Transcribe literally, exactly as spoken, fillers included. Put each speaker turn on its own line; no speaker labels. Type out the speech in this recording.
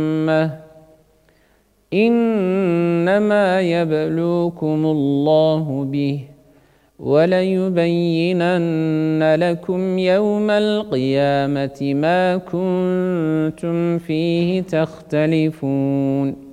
إنما يبلوكم الله به وليبينن لكم يوم القيامة ما كنتم فيه تختلفون